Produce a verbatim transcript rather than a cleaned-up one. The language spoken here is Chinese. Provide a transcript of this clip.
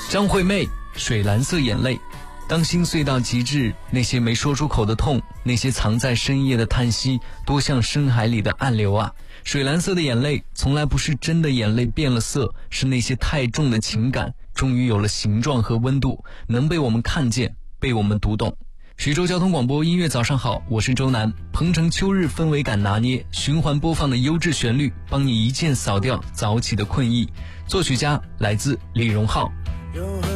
张惠妹，水蓝色眼泪。当心碎到极致，那些没说出口的痛，那些藏在深夜的叹息，多像深海里的暗流啊！水蓝色的眼泪，从来不是真的眼泪变了色，是那些太重的情感，终于有了形状和温度，能被我们看见，被我们读懂。徐州交通广播音乐早上好，我是周南。鹏城秋日氛围感拿捏，循环播放的优质旋律，帮你一键扫掉早起的困意。作曲家来自李荣浩。